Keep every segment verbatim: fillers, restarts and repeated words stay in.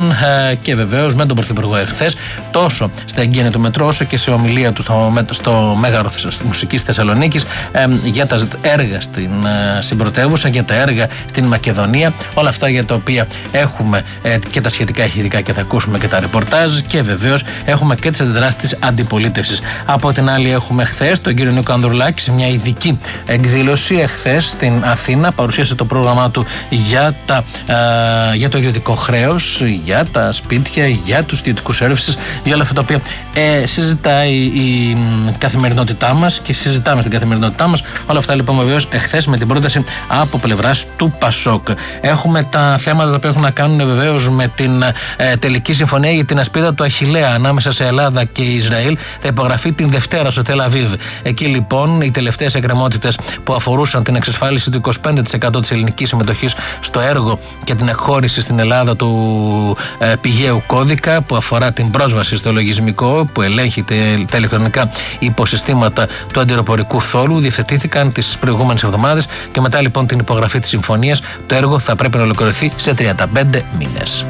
λοιπόν ε, και βεβαίως με τον Πρωθυπουργό εχθές, τόσο στα εγγένεια του Μετρό, όσο και σε ομιλία του στο, στο Μέγαρο Μουσικής Θεσσαλονίκης ε, για τα έργα στην, ε, στην πρωτεύουσα, για τα έργα στην Μακεδονία, όλα αυτά για τα οποία έχουμε ε, και τα σχετικά ηχητικά και θα ακούσουμε και τα ρεπορτάζ, και βεβαίως έχουμε και τις αντιδράσεις της αντιπολίτευσης. Από την άλλη, έχουμε χθες τον κύριο Νίκο Ανδρουλάκη σε μια ειδική εκδήλωση. Εχθές στην Αθήνα παρουσίασε το πρόγραμμά του για, τα, ε, για το ιδιωτικό χρέος, για τα σπίτια, για τους ιδιωτικούς services, για όλα αυτά τα οποία ε, συζητάει η καθημερινότητά μας και συζητάμε στην καθημερινότητά μας. Όλα αυτά λοιπόν βεβαίως εχθές με την πρόταση από πλευράς του Πασόκ. Έχουμε τα θέματα τα οποία έχουν να κάνουν βεβαίως με την ε, τελική συμφωνία για την ασπίδα του Αχιλλέα ανάμεσα σε Ελλάδα και Ισραήλ. Θα υπογραφεί την Δευτέρα στο Τελ Αβίβ. Εκεί λοιπόν οι τελευταίες εκκρεμότητες που αφορούσαν την εξασφάλιση του είκοσι πέντε τοις εκατό της ελληνικής συμμετοχής στο έργο και την εκχώρηση στην Ελλάδα του ε, πηγαίου κώδικα που αφορά την πρόσβαση στο λογισμικό που ελέγχει τα ηλεκτρονικά υποσυστήματα του αντιεροπορικού θόλου, διευθετήθηκαν τις προηγούμενες εβδομάδες, και μετά λοιπόν την υπογραφή της συμφωνίας το έργο θα πρέπει να ολοκληρωθεί σε τριάντα πέντε μήνες.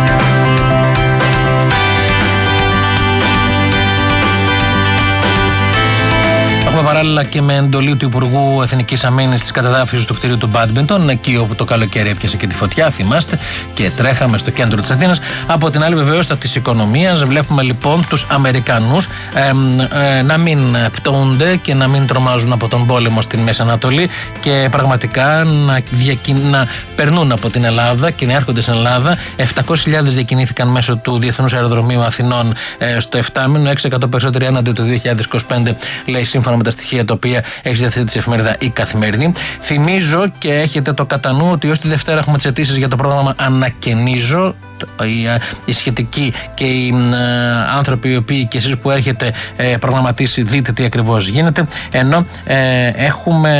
Έχουμε παράλληλα και με εντολή του Υπουργού Εθνικής Αμήνης της κατεδάφισης του κτηρίου του Μπάντμιντον, εκεί όπου το καλοκαίρι έπιασε και τη φωτιά, θυμάστε, και τρέχαμε στο κέντρο της Αθήνας. Από την άλλη, βεβαίως, τα της οικονομίας, βλέπουμε λοιπόν τους Αμερικανούς ε, ε, να μην πτωούνται και να μην τρομάζουν από τον πόλεμο στην Μέση Ανατολή και πραγματικά να, διακι... να περνούν από την Ελλάδα και να έρχονται στην Ελλάδα. επτακόσιες χιλιάδες διακινήθηκαν μέσω του Διεθνούς Αεροδρομίου Αθηνών ε, στο εφτάμηνο, έξι εκατό περισσότεροι έναντι του δύο χιλιάδες είκοσι πέντε, λέει σύμφωνα με τα στοιχεία τα οποία έχει διαθέσει η εφημερίδα Η Καθημερινή. Θυμίζω και έχετε το κατά νου ότι ως τη Δευτέρα έχουμε τις αιτήσεις για το πρόγραμμα Ανακαινίζω. Οι, οι σχετικοί και οι ε, άνθρωποι οι οποίοι και εσείς που έχετε ε, προγραμματίσει, δείτε τι ακριβώς γίνεται, ενώ ε, έχουμε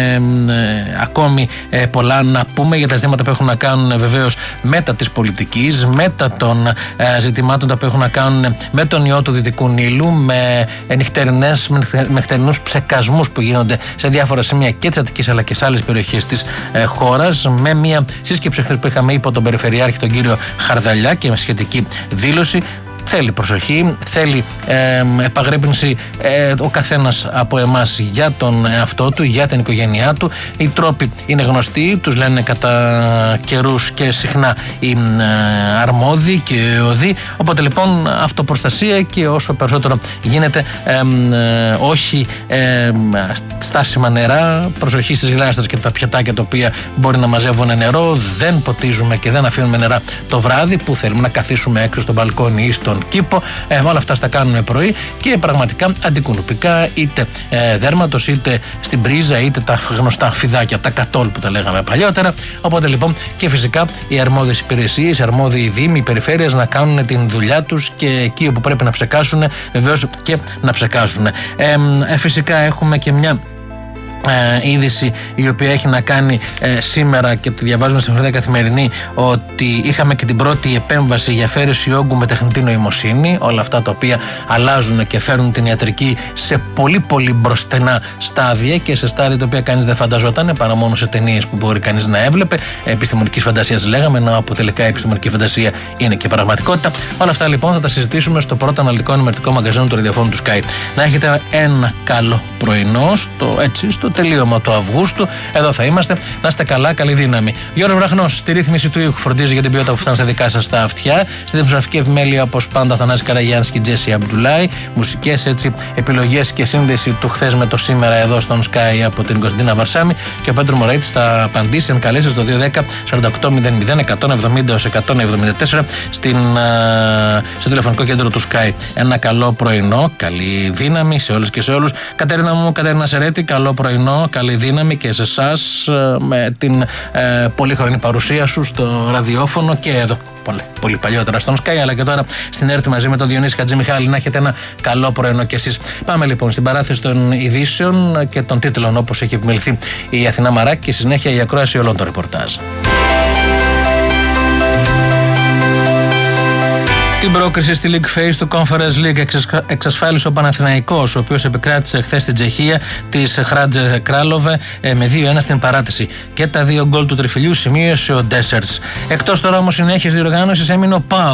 ε, ακόμη ε, πολλά να πούμε για τα ζητήματα που έχουν να κάνουν βεβαίως μετά της πολιτικής, μετά των ε, ζητημάτων τα οποία έχουν να κάνουν με τον ιό του Δυτικού Νείλου, με νυχτερινές, με νυχτερινούς ψεκασμούς που γίνονται σε διάφορα σημεία και της Αττικής αλλά και σε άλλες περιοχές της ε, χώρας, με μια σύσκεψη που είχαμε υπό τον Περιφερειάρχη τον κύριο Χαρδαλιά και με σχετική δήλωση. Θέλει προσοχή, θέλει ε, επαγρύπνηση ε, ο καθένας από εμάς για τον εαυτό του, για την οικογένειά του. Οι τρόποι είναι γνωστοί, τους λένε κατά καιρούς και συχνά οι ε, αρμόδιοι και οι οδοί. Οπότε λοιπόν αυτοπροστασία και όσο περισσότερο γίνεται ε, ε, όχι ε, στάσιμα νερά, προσοχή στις γλάστρες και τα πιατάκια τα οποία μπορεί να μαζεύουν νερό. Δεν ποτίζουμε και δεν αφήνουμε νερά το βράδυ που θέλουμε να καθίσουμε έξω στο μπαλκόνι ή στο κήπο, ε, όλα αυτά στα κάνουμε πρωί και πραγματικά αντικουνουπικά, είτε ε, δέρματος, είτε στην πρίζα, είτε τα γνωστά φιδάκια, τα κατόλ που τα λέγαμε παλιότερα. Οπότε λοιπόν και φυσικά οι αρμόδιες υπηρεσίες, οι αρμόδιοι δήμοι, οι περιφέρειες να κάνουν την δουλειά τους και εκεί όπου πρέπει να ψεκάσουν, βεβαίως και να ψεκάσουν. Ε, ε, φυσικά έχουμε και μια Ε, είδηση η οποία έχει να κάνει ε, σήμερα και τη διαβάζουμε στην εφημερίδα Καθημερινή, ότι είχαμε και την πρώτη επέμβαση για αφαίρεση όγκου με τεχνητή νοημοσύνη. Όλα αυτά τα οποία αλλάζουν και φέρνουν την ιατρική σε πολύ πολύ μπροστινά στάδια και σε στάδια τα οποία κανείς δεν φανταζόταν παρά μόνο σε ταινίες που μπορεί κανείς να έβλεπε. Επιστημονικής φαντασίας λέγαμε, ενώ από τελικά η επιστημονική φαντασία είναι και πραγματικότητα. Όλα αυτά λοιπόν θα τα συζητήσουμε στο πρώτο αναλυτικό ενημερωτικό μαγκαζίνο του ραδιοφώνου του Sky. Να έχετε ένα καλό πρωινό στο, έτσι, στο τελείωμα του Αυγούστου. Εδώ θα είμαστε. Να είστε καλά, καλή δύναμη. Γιώργος Βραχνός στη ρύθμιση του ήχου, φροντίζει για την ποιότητα που φτάνει στα δικά σας τα αυτιά. Στη δημοσιογραφική επιμέλεια, όπως πάντα, Θανάσης Καραγιάννης και Τζέσι Αμπτουλάη. Μουσικές έτσι επιλογές και σύνδεση του χθες με το σήμερα εδώ στον Sky από την Κωνσταντίνα Βαρσάμη. Και ο Πέτρος Μωραήτης θα απαντήσει αν καλέσει στο δύο δέκα σαράντα οκτώ μηδέν μηδέν εκατόν εβδομήντα έως εκατόν εβδομήντα τέσσερα στην, α, στο τηλεφωνικό κέντρο του Sky. Ένα καλό πρωινό, καλή δύναμη σε όλες και σε όλους. Κατερίνα μου, Κατερίνα Σερέτη, καλό πρωινό, καλή δύναμη και σε εσάς με την ε, πολύχρονη παρουσία σου στο ραδιόφωνο και εδώ πολύ, πολύ παλιότερα στον Sky, αλλά και τώρα στην ΕΡΤ μαζί με τον Διονύση Χατζημιχάλη. Να έχετε ένα καλό πρωινό κι εσείς. Πάμε λοιπόν στην παράθεση των ειδήσεων και των τίτλων όπως έχει επιμεληθεί η Αθηνά Μαράκη και στη συνέχεια η ακρόαση όλων των ρεπορτάζ. Την πρόκριση στη League Phase του Conference League εξασφάλισε ο Παναθηναϊκός, ο οποίος επικράτησε χθες στην Τσεχία της Χράτζε Κράλοβε με δύο ένα στην παράτηση. Και τα δύο γκολ του τριφυλιού σημείωσε ο Ντέσσερς. Εκτός τώρα όμως συνέχειας διοργάνωσης έμεινε ο ΠΑΟΚ.